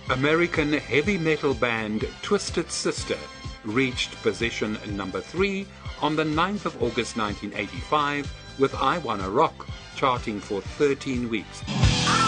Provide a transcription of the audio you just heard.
American heavy metal band Twisted Sister reached position number 3 on the 9th of August 1985 with I Wanna Rock, charting for 13 weeks.